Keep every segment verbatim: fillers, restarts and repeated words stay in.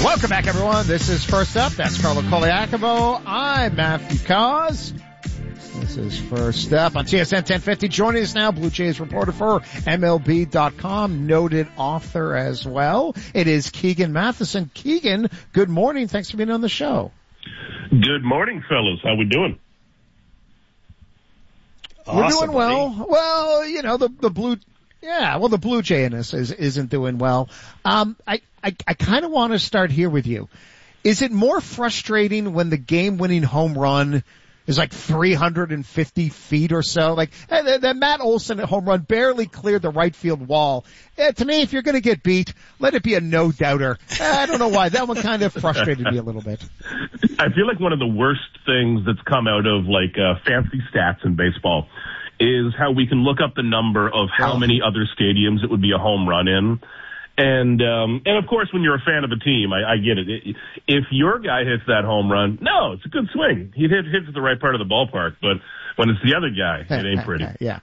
Welcome back, everyone. This is First Up. That's Carlo Coliacovo. I'm Matthew Cause. This is First Up on T S N ten fifty. Joining us now, Blue Jays reporter for M L B dot com, noted author as well. It is Keegan Matheson. Keegan, good morning. Thanks for being on the show. Good morning, fellas. How we doing? Awesome, We're doing well. buddy. Well, you know, the, the Blue... Yeah, well, the Blue Jay in us is, isn't doing well. Um, I, I, I kind of want to start here with you. Is it more frustrating when the game-winning home run is like three hundred fifty feet or so? Like, that, that Matt Olson at home run barely cleared the right field wall. Eh, to me, if you're going to get beat, let it be a no-doubter. Eh, I don't know why. That one kind of frustrated me a little bit. I feel like one of the worst things that's come out of, like, uh, fancy stats in baseball is how we can look up the number of how many other stadiums it would be a home run in. And, um, and of course, when you're a fan of a team, I, I get it. If your guy hits that home run, no, it's a good swing. He hit, hits the right part of the ballpark. But when it's the other guy, it ain't pretty. Yeah.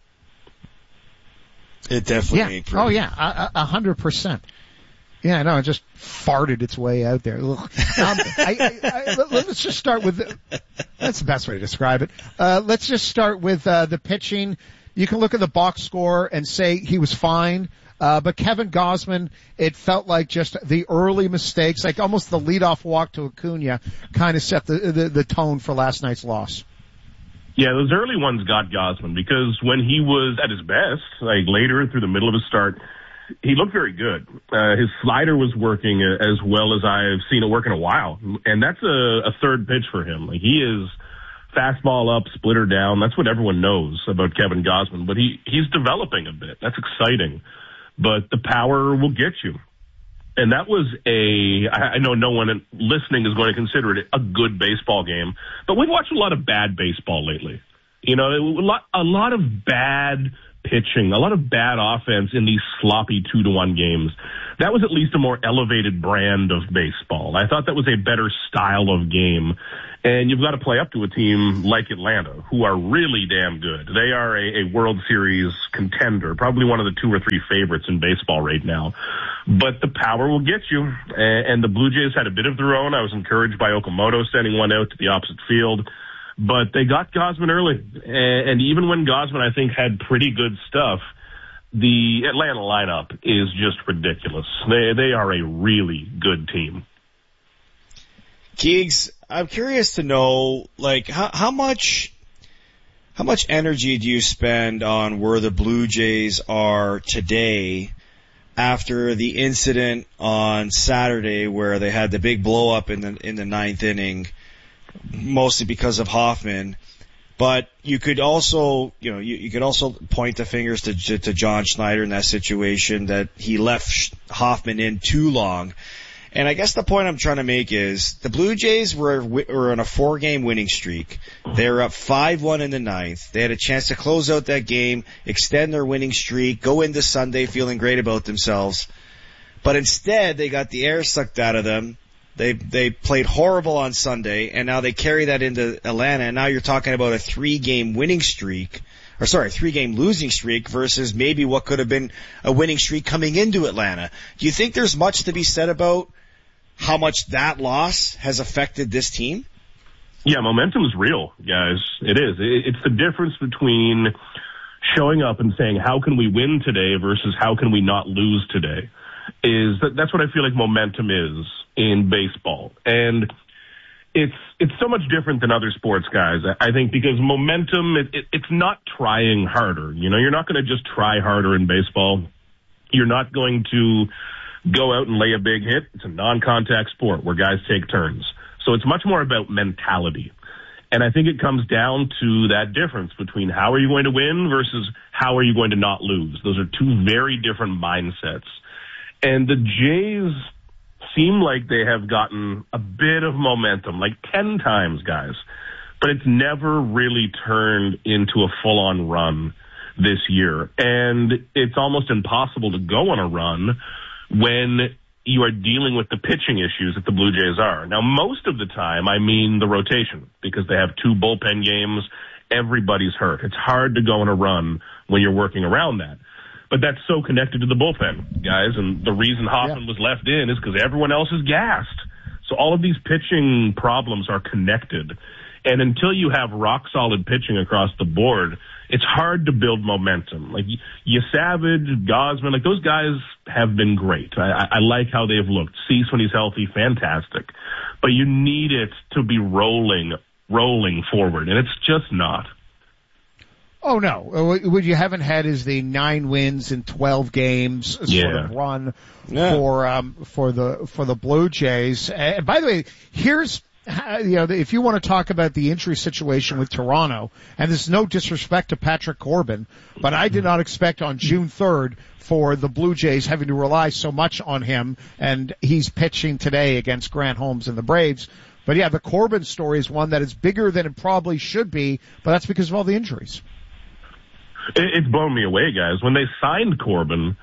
It definitely yeah. ain't pretty. Oh, yeah, a, a hundred percent. Yeah, I know. It just farted its way out there. Um, I, I, I, let's just start with, that's the best way to describe it. Uh, let's just start with, uh, the pitching. You can look at the box score and say he was fine. Uh, but Kevin Gausman, it felt like just the early mistakes, like almost the leadoff walk to Acuna kind of set the, the, the tone for last night's loss. Yeah, those early ones got Gausman because when he was at his best, like later through the middle of his start, he looked very good. Uh, his slider was working as well as I've seen it work in a while. And that's a, a third pitch for him. Like he is fastball up, splitter down. That's what everyone knows about Kevin Gausman. But he, he's developing a bit. That's exciting. But the power will get you. And that was a, I know no one listening is going to consider it a good baseball game. But we've watched a lot of bad baseball lately. You know, a lot, a lot of bad pitching, a lot of bad offense in these sloppy two to one games. That was at least a more elevated brand of baseball. I thought that was a better style of game. And you've got to play up to a team like Atlanta, who are really damn good. They are a, a World Series contender, probably one of the two or three favorites in baseball right now. But the power will get you. And, and the Blue Jays had a bit of their own. I was encouraged by Okamoto sending one out to the opposite field. But they got Gausman early. And even when Gausman, I think, had pretty good stuff, the Atlanta lineup is just ridiculous. They they are a really good team. Keegs, I'm curious to know, like, how, how much how much energy do you spend on where the Blue Jays are today after the incident on Saturday where they had the big blow up in the in the ninth inning, mostly because of Hoffman? But you could also, you know, you, you could also point the fingers to, to to John Schneider in that situation, that he left Hoffman in too long. And I guess the point I'm trying to make is the Blue Jays were were on a four-game winning streak. They were up five one in the ninth. They had a chance to close out that game, extend their winning streak, go into Sunday feeling great about themselves. But instead, they got the air sucked out of them. They they played horrible on Sunday, and now they carry that into Atlanta, and now you're talking about a three-game winning streak, or sorry, three-game losing streak versus maybe what could have been a winning streak coming into Atlanta. Do you think there's much to be said about how much that loss has affected this team? Yeah, momentum is real, guys. It is. It's the difference between showing up and saying, how can we win today versus how can we not lose today? Is that that's what I feel like momentum is in baseball. And it's it's so much different than other sports, guys. I think because momentum, it, it, it's not trying harder. You know, you're not going to just try harder in baseball. You're not going to go out and lay a big hit. It's a non-contact sport where guys take turns. So it's much more about mentality. And I think it comes down to that difference between how are you going to win versus how are you going to not lose. Those are two very different mindsets. And the Jays seem like they have gotten a bit of momentum, like ten times, guys. But it's never really turned into a full-on run this year. And it's almost impossible to go on a run when you are dealing with the pitching issues that the Blue Jays are. Now, most of the time, I mean the rotation, because they have two bullpen games. Everybody's hurt. It's hard to go on a run when you're working around that. But that's so connected to the bullpen, guys. And the reason Hoffman yeah. was left in is because everyone else is gassed. So all of these pitching problems are connected. And until you have rock-solid pitching across the board, it's hard to build momentum. Like, you Savage, Gausman, like, those guys have been great. I, I like how they've looked. Cease, when he's healthy, fantastic. But you need it to be rolling, rolling forward, and it's just not. Oh, no. What you haven't had is the nine wins in twelve games sort yeah. of run yeah. for um, for the for the Blue Jays. And by the way, here's you know, if you want to talk about the injury situation with Toronto, and there's no disrespect to Patrick Corbin, but I did not expect on June third for the Blue Jays having to rely so much on him, and he's pitching today against Grant Holmes and the Braves. But yeah, the Corbin story is one that is bigger than it probably should be, but that's because of all the injuries. It's blown me away, guys. When they signed Corbin,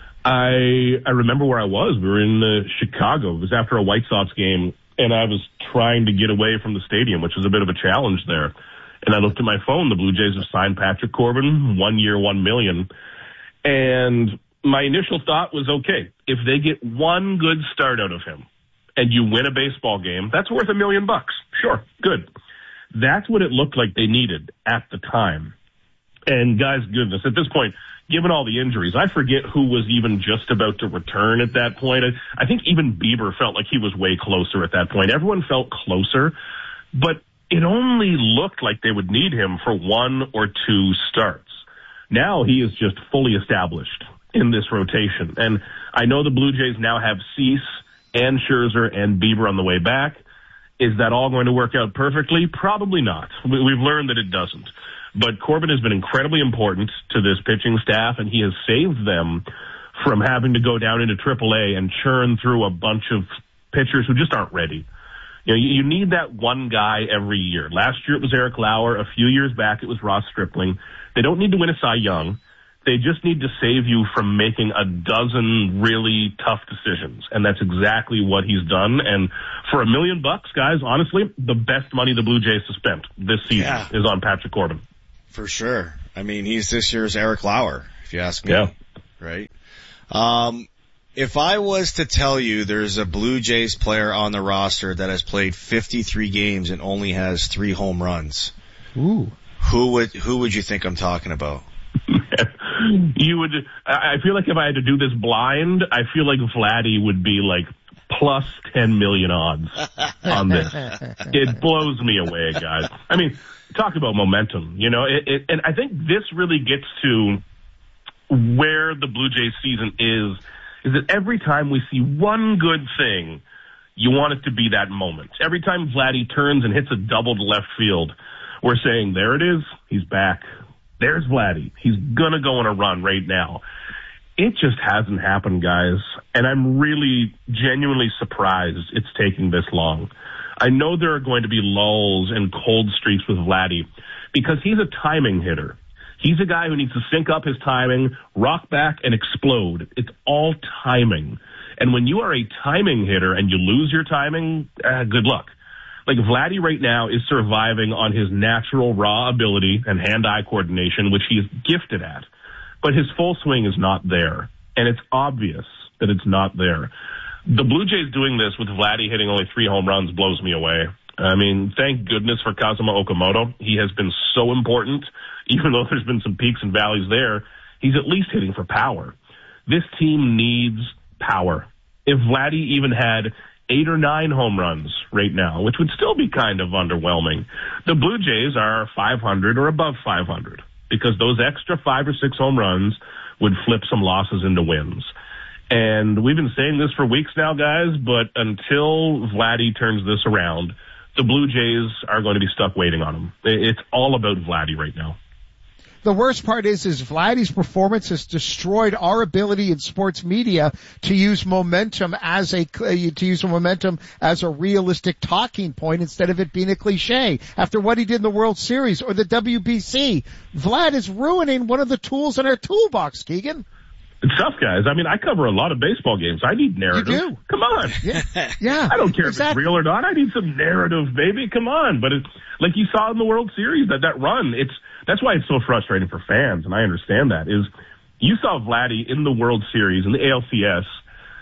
I I remember where I was. We were in uh, Chicago. It was after a White Sox game, and I was trying to get away from the stadium, which was a bit of a challenge there. And I looked at my phone. The Blue Jays have signed Patrick Corbin, one year, one million. And my initial thought was, okay, if they get one good start out of him and you win a baseball game, that's worth a million bucks. Sure, good. That's what it looked like they needed at the time. And guys, goodness, at this point, given all the injuries, I forget who was even just about to return at that point. I, I think even Bieber felt like he was way closer at that point. Everyone felt closer, but it only looked like they would need him for one or two starts. Now he is just fully established in this rotation. And I know the Blue Jays now have Cease and Scherzer and Bieber on the way back. Is that all going to work out perfectly? Probably not. We've learned that it doesn't. But Corbin has been incredibly important to this pitching staff, and he has saved them from having to go down into triple A and churn through a bunch of pitchers who just aren't ready. You know, you need that one guy every year. Last year it was Eric Lauer. A few years back it was Ross Stripling. They don't need to win a Cy Young. They just need to save you from making a dozen really tough decisions, and that's exactly what he's done. And for a million bucks, guys, honestly, the best money the Blue Jays have spent this season yeah. is on Patrick Corbin. For sure. I mean, he's this year's Eric Lauer, if you ask me. Yeah. Right? Um, if I was to tell you there's a Blue Jays player on the roster that has played fifty-three games and only has three home runs, Ooh. who would who would you think I'm talking about? You would. I feel like if I had to do this blind, I feel like Vladdy would be like plus ten million odds on this. It blows me away, guys. I mean, talk about momentum, you know, it, it, and I think this really gets to where the Blue Jays season is, is that every time we see one good thing, you want it to be that moment. Every time Vladdy turns and hits a double to left field, we're saying, there it is, he's back. There's Vladdy. He's going to go on a run right now. It just hasn't happened, guys, and I'm really genuinely surprised it's taking this long. I know there are going to be lulls and cold streaks with Vladdy because he's a timing hitter. He's a guy who needs to sync up his timing, rock back, and explode. It's all timing. And when you are a timing hitter and you lose your timing, uh, good luck. Like, Vladdy right now is surviving on his natural raw ability and hand-eye coordination, which he is gifted at. But his full swing is not there. And it's obvious that it's not there. The Blue Jays doing this with Vladdy hitting only three home runs blows me away. I mean, thank goodness for Kazuma Okamoto. He has been so important. Even though there's been some peaks and valleys there, he's at least hitting for power. This team needs power. If Vladdy even had eight or nine home runs right now, which would still be kind of underwhelming, the Blue Jays are five hundred or above five hundred because those extra five or six home runs would flip some losses into wins. And we've been saying this for weeks now, guys, but until Vladdy turns this around, the Blue Jays are going to be stuck waiting on him. It's all about Vladdy right now. The worst part is, is Vladdy's performance has destroyed our ability in sports media to use momentum as a, to use momentum as a realistic talking point instead of it being a cliche. After what he did in the World Series or the W B C, Vlad is ruining one of the tools in our toolbox, Keegan. It's tough, guys. I mean, I cover a lot of baseball games. I need narrative. You do? Come on. Yeah. yeah I don't care exactly. if it's real or not. I need some narrative, baby. Come on. But it's like you saw in the World Series, that, that run, it's, that's why it's so frustrating for fans, and I understand that, is you saw Vladdy in the World Series, in the A L C S,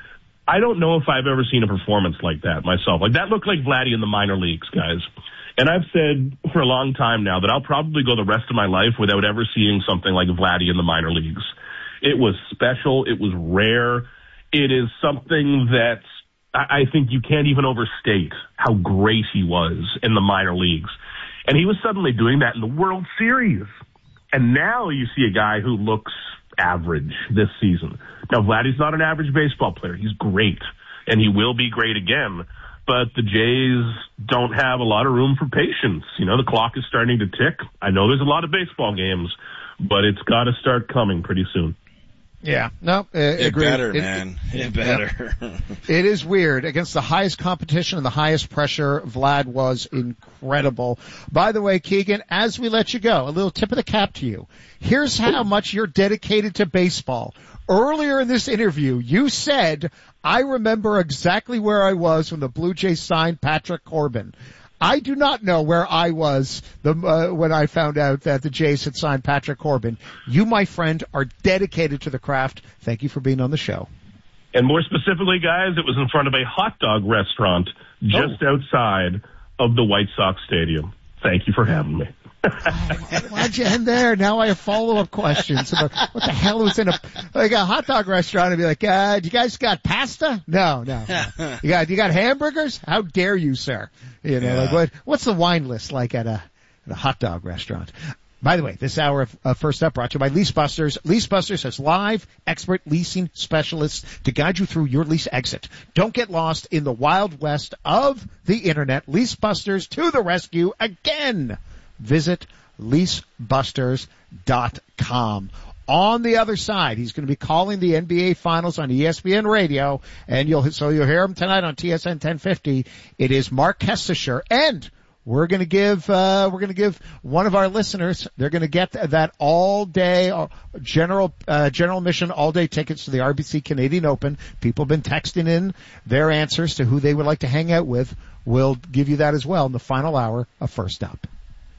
I don't know if I've ever seen a performance like that myself. Like, that looked like Vladdy in the minor leagues, guys. And I've said for a long time now that I'll probably go the rest of my life without ever seeing something like Vladdy in the minor leagues. It was special. It was rare. It is something that I think you can't even overstate how great he was in the minor leagues. And he was suddenly doing that in the World Series. And now you see a guy who looks average this season. Now, Vladdy's not an average baseball player. He's great, and he will be great again. But the Jays don't have a lot of room for patience. You know, the clock is starting to tick. I know there's a lot of baseball games, but it's got to start coming pretty soon. Yeah, no, uh, it agreed. better, it, man. It better. It is weird. Against the highest competition and the highest pressure, Vlad was incredible. By the way, Keegan, as we let you go, a little tip of the cap to you. Here's how much you're dedicated to baseball. Earlier in this interview, you said, I remember exactly where I was when the Blue Jays signed Patrick Corbin. I do not know where I was the, uh, when I found out that the Jays had signed Patrick Corbin. You, my friend, are dedicated to the craft. Thank you for being on the show. And more specifically, guys, it was in front of a hot dog restaurant just oh. outside of the White Sox Stadium. Thank you for having me. Oh, why'd you end there? Now I have follow-up questions about what the hell was in a like a hot dog restaurant and be like, uh, you guys got pasta? No, no. no. You got you got hamburgers? How dare you, sir? You know, yeah. like what what's the wine list like at a at a hot dog restaurant? By the way, this hour of uh, First Up brought to you by Lease Busters. Lease Busters has live, expert leasing specialists to guide you through your lease exit. Don't get lost in the wild west of the Internet. Lease Busters to the rescue again. Visit lease busters dot com. On the other side, he's going to be calling the N B A Finals on E S P N Radio, and you'll so you'll hear him tonight on T S N ten fifty. It is Mark Kestisher, and we're going to give uh we're going to give one of our listeners. They're going to get that all day uh, general uh general mission all day tickets to the R B C Canadian Open. People have been texting in their answers to who they would like to hang out with. We'll give you that as well in the final hour of First Up.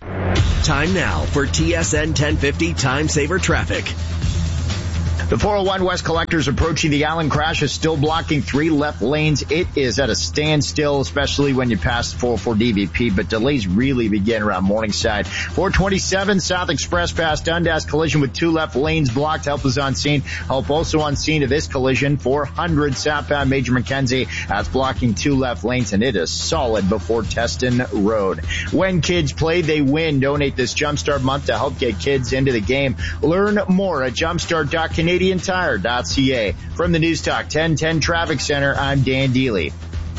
Time now for T S N ten fifty Time Saver Traffic. The four oh one West Collectors approaching the Allen crash is still blocking three left lanes. It is at a standstill, especially when you pass the four oh four D V P, but delays really begin around Morningside. four twenty-seven South Express past Dundas, collision with two left lanes blocked. Help is on scene. Help also on scene of this collision. four hundred southbound Major Mackenzie. That's blocking two left lanes, and it is solid before Teston Road. When kids play, they win. Donate this Jumpstart month to help get kids into the game. Learn more at jumpstart dot canadian tire dot c a. From the News Talk ten ten Traffic Center, I'm Dan Deely.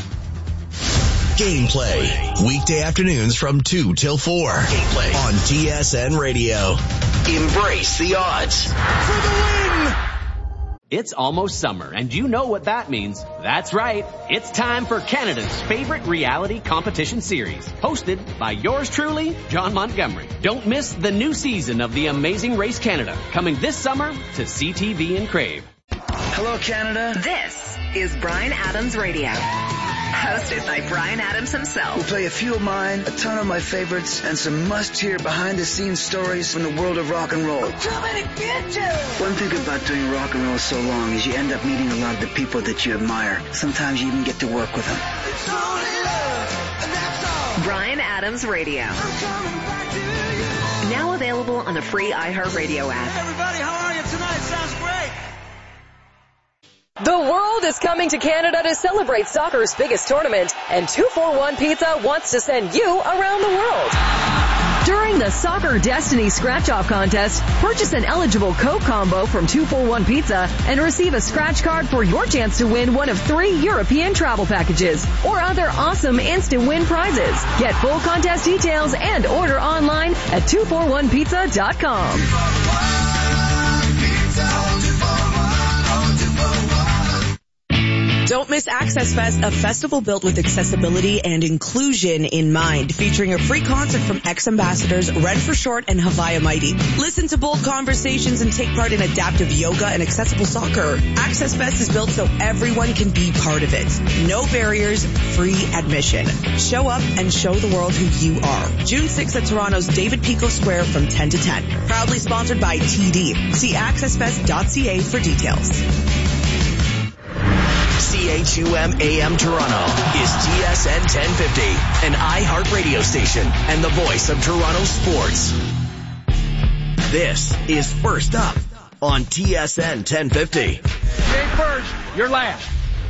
Gameplay, weekday afternoons from two till four. Gameplay on T S N Radio. Embrace the odds. For the win! It's almost summer, and you know what that means. That's right. It's time for Canada's favorite reality competition series, hosted by yours truly, John Montgomery. Don't miss the new season of The Amazing Race Canada, coming this summer to C T V and Crave. Hello, Canada. This is Bryan Adams Radio. Hosted by Bryan Adams himself. We'll play a few of mine, a ton of my favorites, and some must-hear behind-the-scenes stories from the world of rock and roll. I'm coming to get you! One thing about doing rock and roll so long is you end up meeting a lot of the people that you admire. Sometimes you even get to work with them. It's only love, and that's all. Bryan Adams Radio. I'm coming back to you. Now available on the free iHeartRadio app. Hey everybody, how are you tonight? Sounds great. The world is coming to Canada to celebrate soccer's biggest tournament, and two forty-one Pizza wants to send you around the world. During the Soccer Destiny Scratch-Off Contest, purchase an eligible Coke combo from two forty-one Pizza and receive a scratch card for your chance to win one of three European travel packages or other awesome instant win prizes. Get full contest details and order online at two forty-one pizza dot com. Don't miss Access Fest, a festival built with accessibility and inclusion in mind, featuring a free concert from ex-ambassadors Ren for Short and Havaya Mighty. Listen to bold conversations and take part in adaptive yoga and accessible soccer. Access Fest is built so everyone can be part of it. No barriers, free admission. Show up and show the world who you are. June sixth at Toronto's David Pico Square from ten to ten. Proudly sponsored by T D. See access fest dot c a for details. C C H U M A M Toronto is T S N ten fifty, an iHeart radio station and the voice of Toronto sports. This is First Up on T S N ten fifty. Game first, you're last.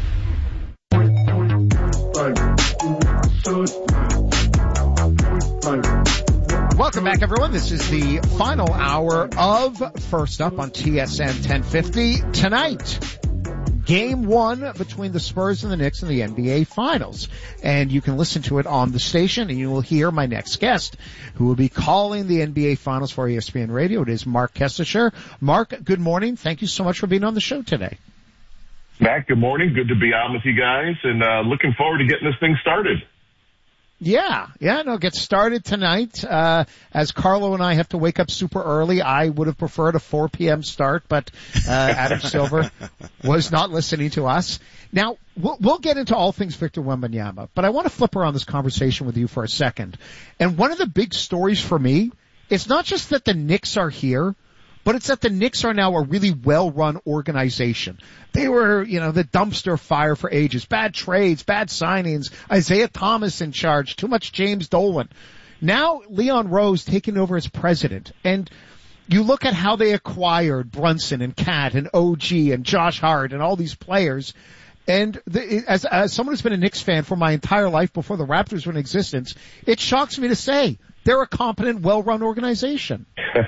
Welcome back, everyone. This is the final hour of First Up on T S N ten fifty. Tonight, game one between the Spurs and the Knicks in the N B A Finals. And you can listen to it on the station, and you will hear my next guest, who will be calling the N B A Finals for E S P N Radio. It is Mark Kestecher. Mark, good morning. Thank you so much for being on the show today. Matt, good morning. Good to be on with you guys, and uh, looking forward to getting this thing started. Yeah, yeah, no, get started tonight. Uh, as Carlo and I have to wake up super early, I would have preferred a four p.m. start, but uh, Adam Silver was not listening to us. Now, we'll, we'll get into all things Victor Wembanyama, but I want to flip around this conversation with you for a second. And one of the big stories for me, it's not just that the Knicks are here, but it's that the Knicks are now a really well-run organization. They were, you know, the dumpster fire for ages. Bad trades, bad signings, Isaiah Thomas in charge, too much James Dolan. Now Leon Rose taking over as president. And you look at how they acquired Brunson and Cat and O G and Josh Hart and all these players. And the, as, as someone who's been a Knicks fan for my entire life before the Raptors were in existence, it shocks me to say they're a competent, well-run organization.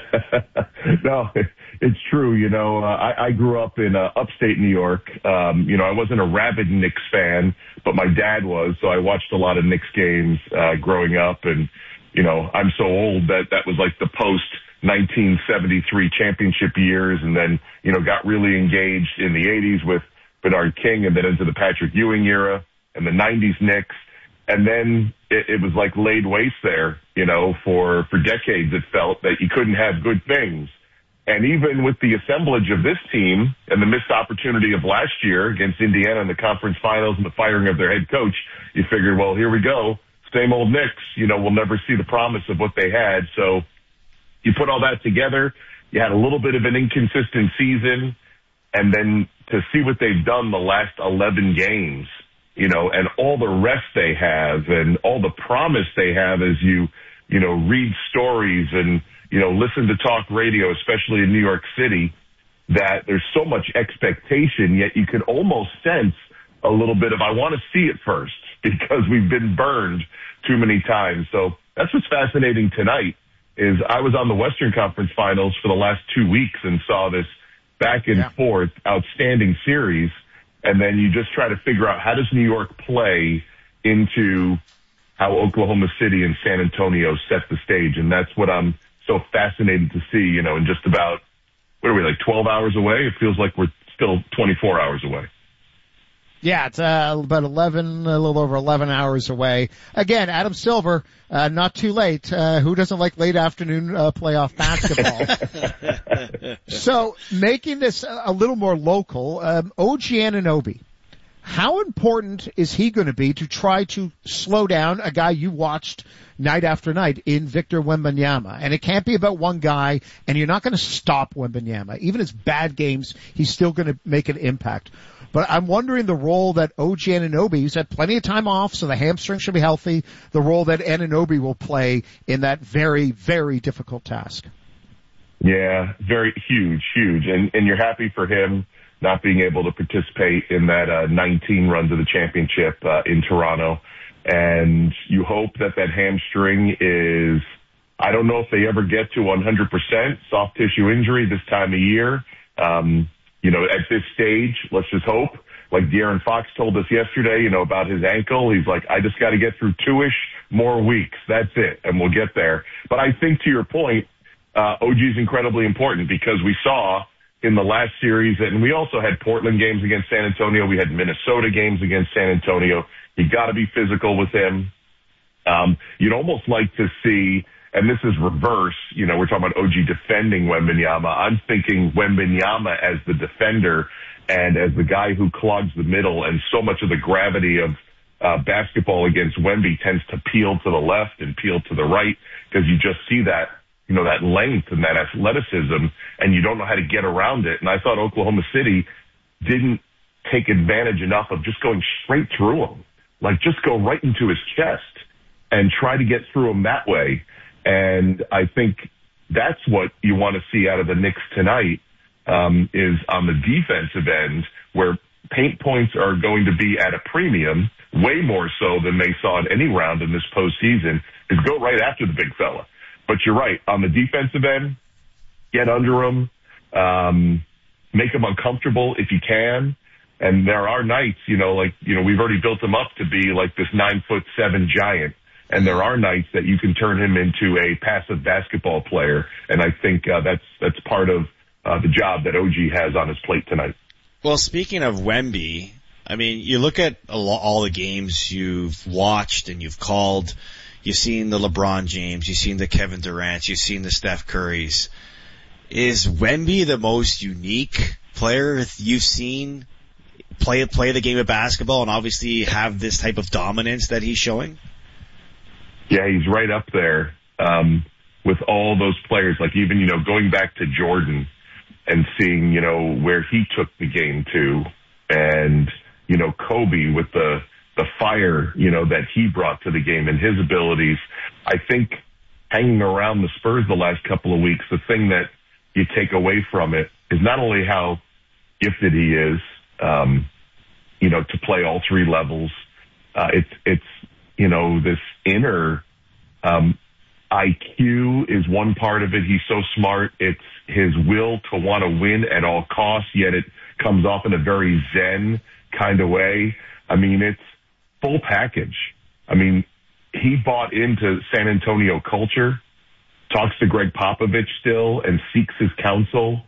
No, it's true. You know, uh, I, I grew up in uh, upstate New York. Um, you know, I wasn't a rabid Knicks fan, but my dad was, so I watched a lot of Knicks games uh, growing up. And, you know, I'm so old that that was like the post nineteen seventy-three championship years, and then, you know, got really engaged in the eighties with Bernard King, and then into the Patrick Ewing era and the nineties Knicks. And then it, it was like laid waste there, you know, for, for decades. It felt that you couldn't have good things. And even with the assemblage of this team and the missed opportunity of last year against Indiana in the conference finals and the firing of their head coach, you figured, well, here we go. Same old Knicks, you know, we'll never see the promise of what they had. So you put all that together. You had a little bit of an inconsistent season. And then to see what they've done the last eleven games, you know, and all the rest they have and all the promise they have as you, you know, read stories and, you know, listen to talk radio, especially in New York City, that there's so much expectation, yet you can almost sense a little bit of, I want to see it first because we've been burned too many times. So that's what's fascinating tonight is I was on the Western Conference Finals for the last two weeks and saw this back and yeah. forth outstanding series. And then you just try to figure out how does New York play into how Oklahoma City and San Antonio set the stage. And that's what I'm so fascinated to see, you know, in just about, what are we, like twelve hours away? It feels like we're still twenty-four hours away. Yeah, it's uh, about eleven, a little over eleven hours away. Again, Adam Silver, uh, not too late. Uh, who doesn't like late afternoon uh, playoff basketball? So, making this a little more local, um, O G Anunoby, how important is he going to be to try to slow down a guy you watched night after night in Victor Wembanyama? And it can't be about one guy, and you're not going to stop Wembanyama. Even his bad games, he's still going to make an impact. But I'm wondering the role that O G Anunoby, who's had plenty of time off, so the hamstring should be healthy, the role that Anunoby will play in that very, very difficult task. Yeah, very huge, huge. And, and you're happy for him not being able to participate in that uh, nineteen run to the championship uh, in Toronto. And you hope that that hamstring is, I don't know if they ever get to one hundred percent soft tissue injury this time of year. Um, You know, at this stage, let's just hope. Like De'Aaron Fox told us yesterday, you know, about his ankle. He's like, I just got to get through two-ish more weeks. That's it, and we'll get there. But I think to your point, uh, O G is incredibly important because we saw in the last series, and we also had Portland games against San Antonio. We had Minnesota games against San Antonio. You got to be physical with him. Um, you'd almost like to see, and this is reverse, you know, we're talking about O G defending Wembanyama. I'm thinking Wembanyama as the defender and as the guy who clogs the middle, and so much of the gravity of uh, basketball against Wemby tends to peel to the left and peel to the right because you just see that, you know, that length and that athleticism, and you don't know how to get around it. And I thought Oklahoma City didn't take advantage enough of just going straight through him. Like, just go right into his chest and try to get through him that way. And I think that's what you want to see out of the Knicks tonight, um, is on the defensive end, where paint points are going to be at a premium, way more so than they saw in any round in this postseason, is go right after the big fella. But you're right, on the defensive end, get under him, um, make him uncomfortable if you can. And there are nights, you know, like, you know, we've already built him up to be like this nine foot seven giant. And there are nights that you can turn him into a passive basketball player. And I think uh, that's that's part of uh, the job that O G has on his plate tonight. Well, speaking of Wemby, I mean, you look at a lo- all the games you've watched and you've called. You've seen the LeBron James, you've seen the Kevin Durant, you've seen the Steph Currys. Is Wemby the most unique player you've seen play play the game of basketball and obviously have this type of dominance that he's showing? Yeah, he's right up there um, with all those players. Like, even, you know, going back to Jordan and seeing, you know, where he took the game to, and, you know, Kobe with the the fire, you know, that he brought to the game and his abilities. I think hanging around the Spurs the last couple of weeks, the thing that you take away from it is not only how gifted he is, um, you know, to play all three levels. Uh, it's, it's, you know, this inner, um, I Q is one part of it. He's so smart. It's his will to want to win at all costs, yet it comes off in a very zen kind of way. I mean, it's full package. I mean, he bought into San Antonio culture, talks to Greg Popovich still, and seeks his counsel.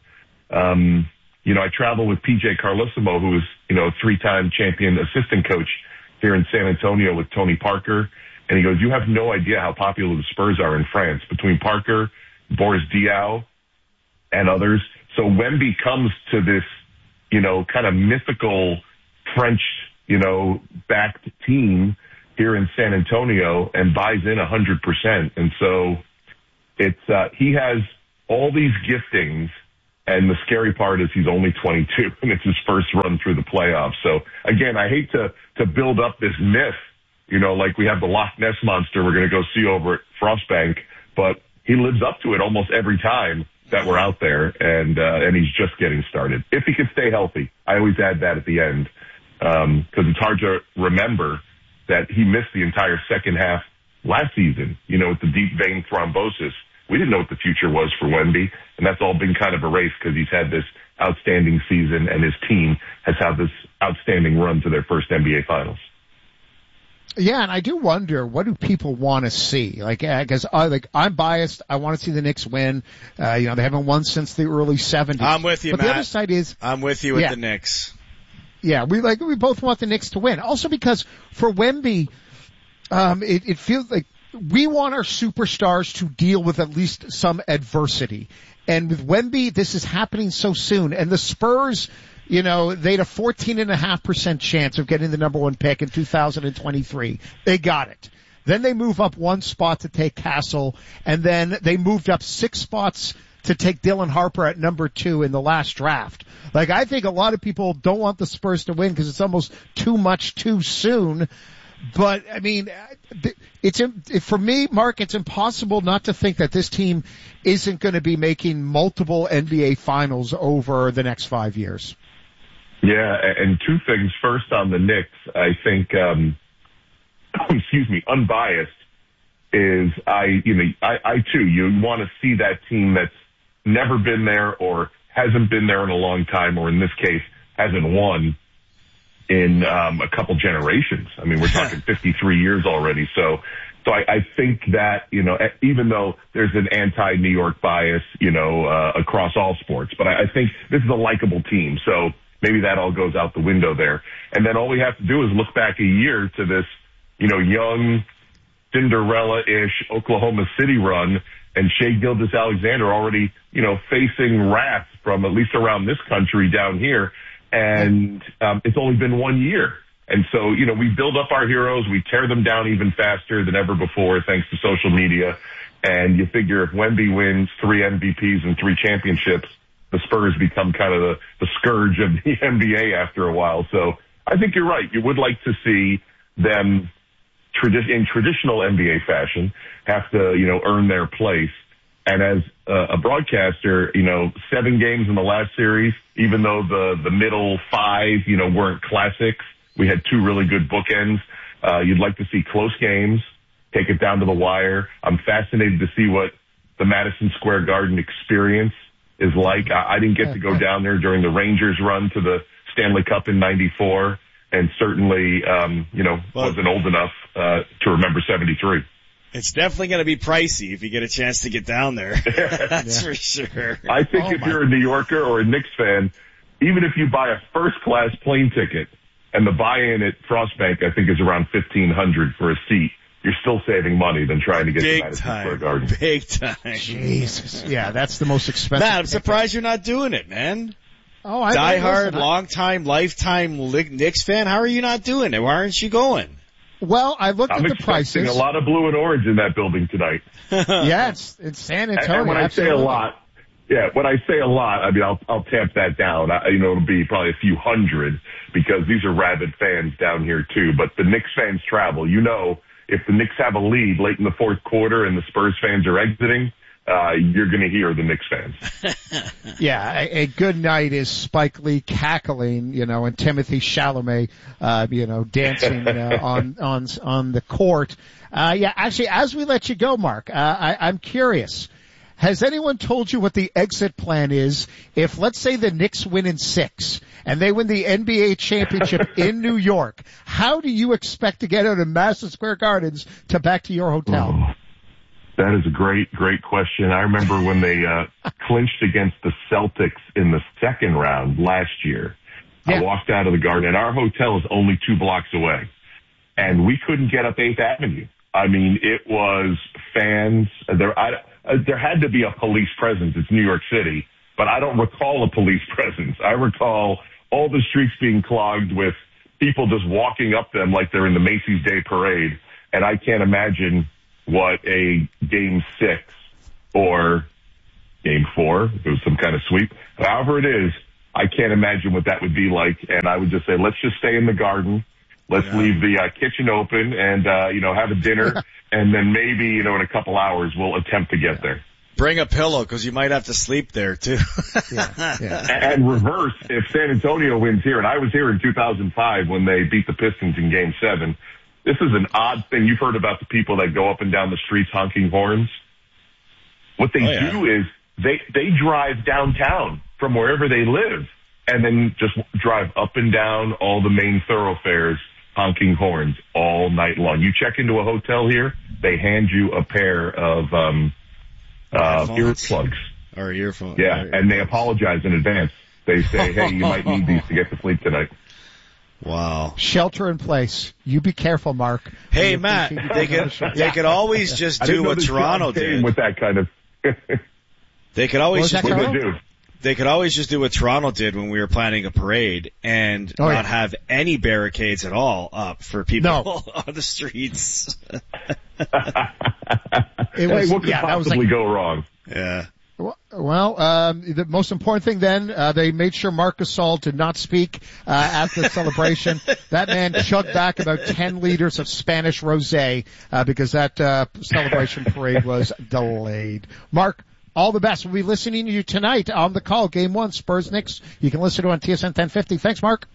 Um, you know, I travel with P J Carlesimo, who is, you know, a three-time champion assistant coach here in San Antonio with Tony Parker. And he goes, you have no idea how popular the Spurs are in France, between Parker, Boris Diaw, and others. So Wemby comes to this, you know, kind of mythical French, you know, backed team here in San Antonio and buys in a hundred percent. And so it's, uh, he has all these giftings, and the scary part is he's only twenty-two and it's his first run through the playoffs. So again, I hate to, to build up this myth, you know, like we have the Loch Ness Monster we're going to go see over at Frostbank, but he lives up to it almost every time that we're out there, and, uh, and he's just getting started. If he can stay healthy. I always add that at the end. Um, cause it's hard to remember that he missed the entire second half last season, you know, with the deep vein thrombosis. We didn't know what the future was for Wemby, and that's all been kind of erased because he's had this outstanding season and his team has had this outstanding run to their first N B A Finals. Yeah, and I do wonder, what do people want to see? Like, because I like I'm biased. I want to see the Knicks win. Uh, you know, they haven't won since the early seventies. I'm with you, but Matt. The other side is I'm with you with yeah. the Knicks. Yeah, we like we both want the Knicks to win. Also, because for Wemby, um, it, it feels like we want our superstars to deal with at least some adversity. And with Wemby, this is happening so soon. And the Spurs, you know, they had a fourteen and a half percent chance of getting the number one pick in two thousand twenty-three. They got it. Then they move up one spot to take Castle, and then they moved up six spots to take Dylan Harper at number two in the last draft. Like, I think a lot of people don't want the Spurs to win because it's almost too much too soon. But, I mean, it's, for me, Mark, it's impossible not to think that this team isn't going to be making multiple N B A finals over the next five years. Yeah, and two things. First, on the Knicks, I think, um, excuse me, unbiased is I, you know, I, I too, you want to see that team that's never been there or hasn't been there in a long time, or in this case, hasn't won in um, a couple generations. I mean, we're talking fifty-three years already. So, so I, I think that, you know, even though there's an anti-New York bias, you know, uh, across all sports, but I, I think this is a likable team. So maybe that all goes out the window there. And then all we have to do is look back a year to this, you know, young Cinderella-ish Oklahoma City run, and Shai Gilgeous-Alexander already, you know, facing wrath from at least around this country down here. And um, it's only been one year. And so, you know, we build up our heroes. We tear them down even faster than ever before, thanks to social media. And you figure if Wemby wins three M V Ps and three championships, the Spurs become kind of the, the scourge of the N B A after a while. So I think you're right. You would like to see them tradi- in traditional N B A fashion have to, you know, earn their place. And as uh, a broadcaster, you know, seven games in the last series, even though the, the middle five, you know, weren't classics, we had two really good bookends. Uh, you'd like to see close games, take it down to the wire. I'm fascinated to see what the Madison Square Garden experience is like. I, I didn't get to go down there during the Rangers run to the Stanley Cup in ninety-four, and certainly, um, you know, well, wasn't old enough uh, to remember seventy-three. It's definitely going to be pricey if you get a chance to get down there. That's yeah. for sure. I think oh if you're a New Yorker or a Knicks fan, even if you buy a first-class plane ticket, and the buy-in at Frostbank, I think, is around fifteen hundred dollars for a seat, you're still saving money than trying to get Big to Madison time. Square Garden. Big time. Jesus. Yeah, that's the most expensive. Matt, I'm surprised you're not doing it, man. Oh, I Die hard, listen, long time, lifetime Knicks fan. How are you not doing it? Why aren't you going? Well, I looked I'm at the prices. I'm expecting a lot of blue and orange in that building tonight. Yeah, it's, it's San Antonio. And when I absolutely. say a lot, yeah, when I say a lot, I mean, I'll, I'll tamp that down. I, you know, it'll be probably a few hundred because these are rabid fans down here too. But the Knicks fans travel. You know, if the Knicks have a lead late in the fourth quarter and the Spurs fans are exiting, uh, you're going to hear the Knicks fans. Yeah, a, a good night is Spike Lee cackling, you know, and Timothy Chalamet, uh, you know, dancing uh, on on on the court. Uh, yeah, actually, as we let you go, Mark, uh, I, I'm curious. Has anyone told you what the exit plan is if, let's say, the Knicks win in six and they win the N B A championship in New York? How do you expect to get out of Madison Square Gardens to back to your hotel? Oh, that is a great, great question. I remember when they uh, clinched against the Celtics in the second round last year. Yeah. I walked out of the Garden, and our hotel is only two blocks away, and we couldn't get up eighth Avenue. I mean, it was fans. There, I, uh, there had to be a police presence. It's New York City, but I don't recall a police presence. I recall all the streets being clogged with people just walking up them like they're in the Macy's Day Parade. And I can't imagine what a game six or game four, if it was some kind of sweep, however it is, I can't imagine what that would be like. And I would just say, let's just stay in the Garden. Let's yeah. leave the uh, kitchen open and, uh, you know, have a dinner. And then maybe, you know, in a couple hours, we'll attempt to get there. Bring a pillow because you might have to sleep there, too. yeah, yeah. And reverse, if San Antonio wins here, and I was here in two thousand five when they beat the Pistons in Game seven, this is an odd thing. You've heard about the people that go up and down the streets honking horns. What they oh, yeah. do is they they drive downtown from wherever they live and then just drive up and down all the main thoroughfares honking horns all night long. You check into a hotel here, they hand you a pair of um uh earplugs. Or earphones. Yeah, or and they apologize in advance. They say, hey, you might need these to get to sleep tonight. Wow. Shelter in place. You be careful, Mark. Hey, Matt, they could, they could always just do what Toronto did. With that kind of. They could always just do, they do. They could always just do what Toronto did when we were planning a parade and oh, not yeah. have any barricades at all up for people no. on the streets. It was, hey, what could yeah, possibly that was like, go wrong? Yeah. Well, um, the most important thing then, uh, they made sure Marc Gasol did not speak uh, at the celebration. That man chugged back about ten liters of Spanish rosé uh, because that uh, celebration parade was delayed. Mark, all the best. We'll be listening to you tonight on the call, Game One, Spurs Knicks. You can listen to it on T S N ten fifty. Thanks, Mark.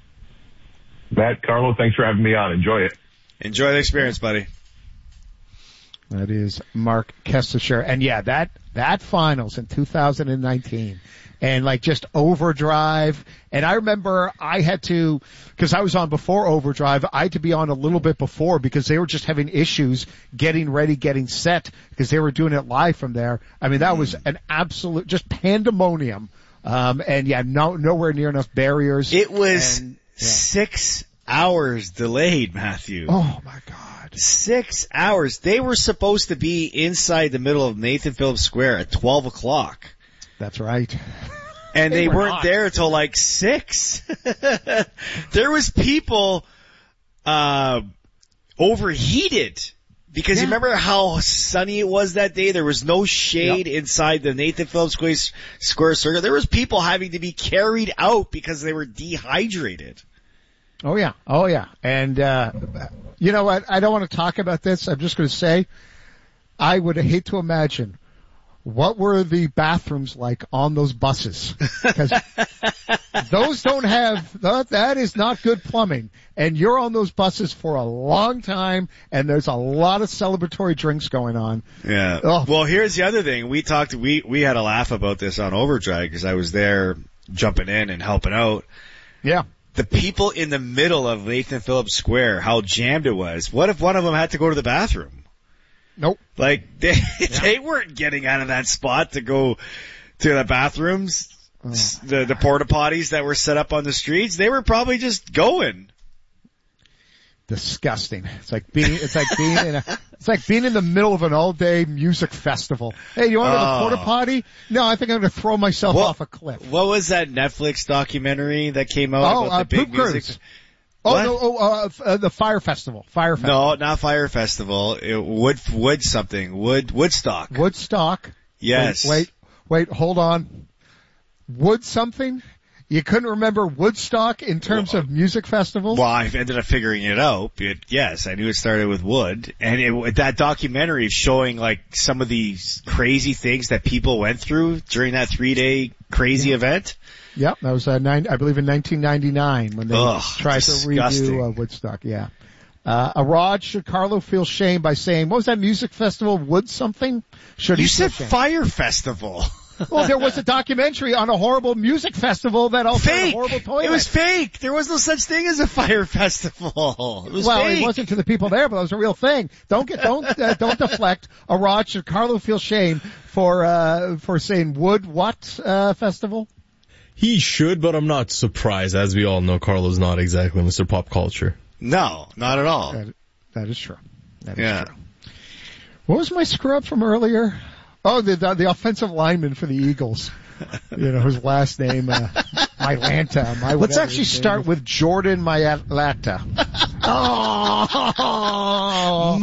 Matt, Carlo, thanks for having me on. Enjoy it. Enjoy the experience, buddy. That is Mark Kestecher. And yeah, that, that finals in two thousand nineteen and like just Overdrive. And I remember I had to, cause I was on before Overdrive, I had to be on a little bit before because they were just having issues getting ready, getting set because they were doing it live from there. I mean, that mm. was an absolute, just pandemonium. Um, and yeah, no, nowhere near enough barriers. It was and, yeah. six hours delayed, Matthew. Oh my God. Six hours. They were supposed to be inside the middle of Nathan Phillips Square at twelve o'clock. That's right. And they, they were weren't not. there until like six. There was people, uh, overheated Because Yeah. you remember how sunny it was that day? There was no shade Yep. inside the Nathan Phillips Square, Square Circle. There was people having to be carried out because they were dehydrated. Oh yeah, oh yeah. And, uh, you know what? I don't want to talk about this. I'm just going to say, I would hate to imagine what were the bathrooms like on those buses. Because those don't have, that, that is not good plumbing. And you're on those buses for a long time, and there's a lot of celebratory drinks going on. Yeah. Oh. Well, here's the other thing. We talked, we, we had a laugh about this on Overdrive because I was there jumping in and helping out. Yeah. The people in the middle of Nathan Phillips Square, how jammed it was. What if one of them had to go to the bathroom? Nope. Like, they, yeah. they weren't getting out of that spot to go to the bathrooms, oh. the, the porta potties that were set up on the streets. They were probably just going. Disgusting. It's like being, it's like being in a, it's like being in the middle of an all-day music festival. Hey, you want to go to the porta potty? No, I think I'm going to throw myself what, off a cliff. What was that Netflix documentary that came out oh, about uh, the big Poop music? Cruise. Oh, what? no, oh, uh, uh, the Fire Festival. Fire Festival. No, not Fire Festival. It, Wood, Wood something. Wood, Woodstock. Woodstock. Yes. Wait, wait, wait, hold on. Wood something? You couldn't remember Woodstock in terms well, of music festivals? Well, I ended up figuring it out. But yes, I knew it started with wood. And it, that documentary is showing like some of these crazy things that people went through during that three-day crazy yeah. event. Yep, that was uh, nine, I believe in nineteen ninety-nine when they Ugh, tried disgusting. to redo uh, Woodstock. Yeah. Uh, Arad, should Carlo feel shame by saying, what was that music festival? Wood something? Should you he said shame? Fire Festival. Well, there was a documentary on a horrible music festival that also fake. had a horrible toilet. It was fake. There was no such thing as a fire festival. It was well, fake. It wasn't to the people there, but it was a real thing. Don't get, don't, uh, don't deflect. Arad, should Carlo feel shame for, uh, for saying Wood what, uh, festival? He should, but I'm not surprised. As we all know, Carlo's not exactly Mister Pop Culture. No, not at all. That, that is true. That is yeah. true. What was my screw up from earlier? Oh, the, the the offensive lineman for the Eagles. You know, his last name, uh, Mailata. My Let's actually start with Jordan Mailata. Oh,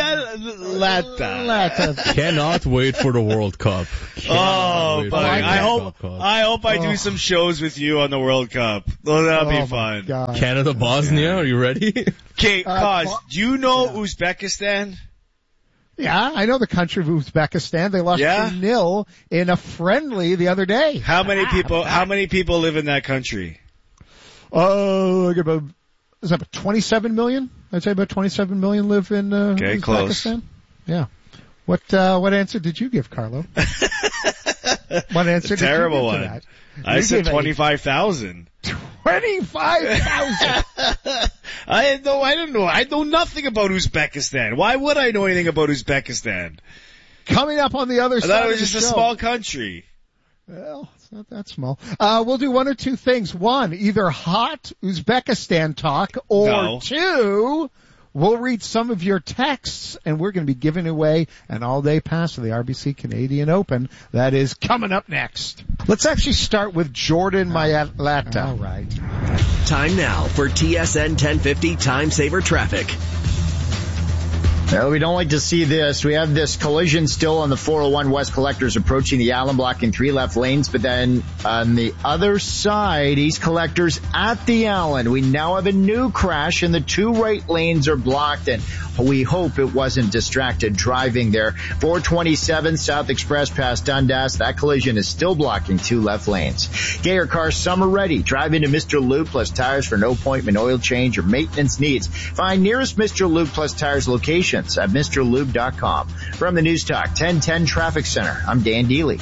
Mailata. Cannot wait for the World Cup. Cannot oh, but I hope I hope I do oh. some shows with you on the World Cup. Well, that'll oh be fun. God. Canada, Bosnia. Are you ready? Okay, uh, Cause, Bo- do you know yeah. Uzbekistan? Yeah, I know the country of Uzbekistan. They lost yeah? two nil in a friendly the other day. How many people? How many people live in that country? Oh, like about is that about twenty-seven million? I'd say about twenty-seven million live in uh, okay, Uzbekistan. Close. Yeah. What uh, what answer did you give, Carlo? What answer? Did Terrible you give one. to that? I You said gave a- twenty-five thousand. Twenty-five thousand. I know. I don't know. I know nothing about Uzbekistan. Why would I know anything about Uzbekistan? Coming up on the other I side. thought it was of the just a show. small country. Well, it's not that small. Uh, we'll do one or two things. One, either hot Uzbekistan talk, or No. two, we'll read some of your texts, and we're going to be giving away an all-day pass to the R B C Canadian Open. That is coming up next. Let's actually start with Jordan Mailata. All right. Time now for T S N ten fifty Time Saver Traffic. Well, we don't like to see this. We have this collision still on the four oh one West Collectors approaching the Allen, blocking three left lanes. But then on the other side, East Collectors at the Allen, we now have a new crash and the two right lanes are blocked. And we hope it wasn't distracted driving there. four twenty-seven South Express past Dundas. That collision is still blocking two left lanes. Get your car summer ready. Drive into Mister Lube Plus Tires for no appointment oil change or maintenance needs. Find nearest Mister Lube Plus Tires location at Mr Lube dot com. From the News Talk ten ten Traffic Center, I'm Dan Deely.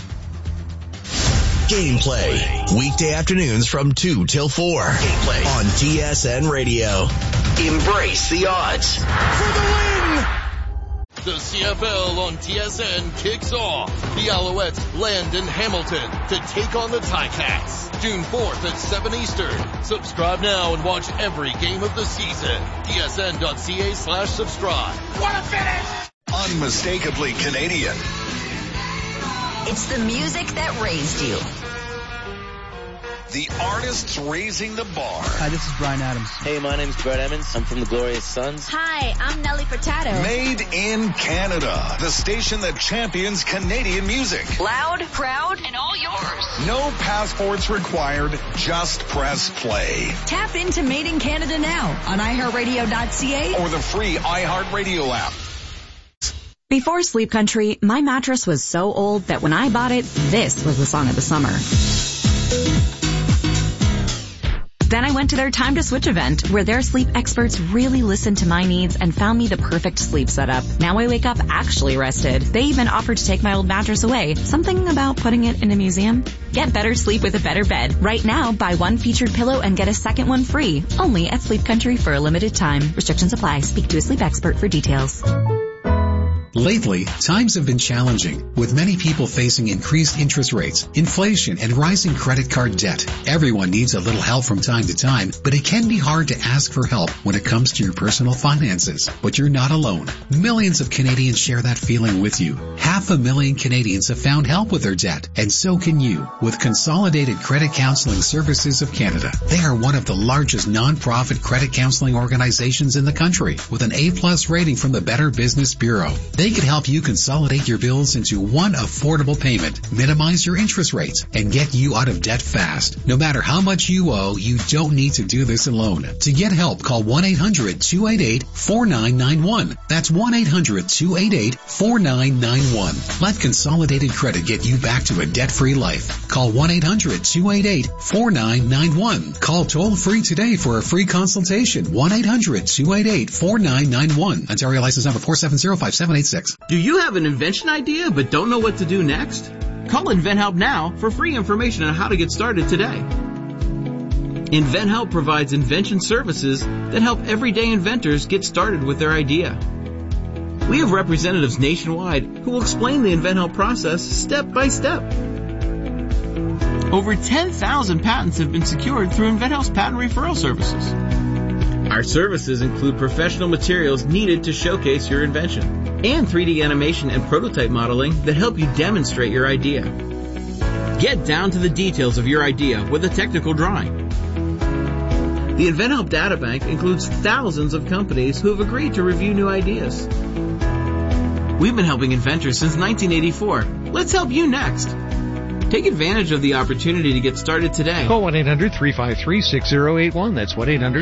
Gameplay. Weekday afternoons from two till four. Gameplay on T S N Radio. Embrace the odds. For the win! The C F L on T S N kicks off. The Alouettes land in Hamilton to take on the Ticats. June fourth at seven Eastern. Subscribe now and watch every game of the season. T S N dot C A slash subscribe. What a finish! Unmistakably Canadian. It's the music that raised you. The artists raising the bar. Hi, this is Brian Adams. Hey, my name's Brett Emmons. I'm from the Glorious Sons. Hi, I'm Nelly Furtado. Made in Canada. The station that champions Canadian music. Loud, proud, and all yours. No passports required. Just press play. Tap into Made in Canada now on i heart radio dot c a or the free iHeartRadio app. Before Sleep Country, my mattress was so old that when I bought it, this was the song of the summer. Then I went to their Time to Switch event, where their sleep experts really listened to my needs and found me the perfect sleep setup. Now I wake up actually rested. They even offered to take my old mattress away. Something about putting it in a museum? Get better sleep with a better bed. Right now, buy one featured pillow and get a second one free. Only at Sleep Country for a limited time. Restrictions apply. Speak to a sleep expert for details. Lately, times have been challenging, with many people facing increased interest rates, inflation, and rising credit card debt. Everyone needs a little help from time to time, but it can be hard to ask for help when it comes to your personal finances. But you're not alone. Millions of Canadians share that feeling with you. Half a million Canadians have found help with their debt, and so can you, with Consolidated Credit Counseling Services of Canada. They are one of the largest non-profit credit counseling organizations in the country, with an A-plus rating from the Better Business Bureau. They can help you consolidate your bills into one affordable payment, minimize your interest rates, and get you out of debt fast. No matter how much you owe, you don't need to do this alone. To get help, call one eight hundred two eight eight four nine nine one. That's one eight hundred two eight eight four nine nine one. Let Consolidated Credit get you back to a debt-free life. Call one eight hundred two eight eight four nine nine one. Call toll-free today for a free consultation. one eight hundred two eight eight four nine nine one. Ontario license number four seven zero five seven eight six. Do you have an invention idea but don't know what to do next? Call InventHelp now for free information on how to get started today. InventHelp provides invention services that help everyday inventors get started with their idea. We have representatives nationwide who will explain the InventHelp process step by step. Over ten thousand patents have been secured through InventHelp's patent referral services. Our services include professional materials needed to showcase your invention, and three D animation and prototype modeling that help you demonstrate your idea. Get down to the details of your idea with a technical drawing. The InventHelp Databank includes thousands of companies who have agreed to review new ideas. We've been helping inventors since nineteen eighty-four. Let's help you next. Take advantage of the opportunity to get started today. Call one eight hundred three five three six zero eight one. That's one eight hundred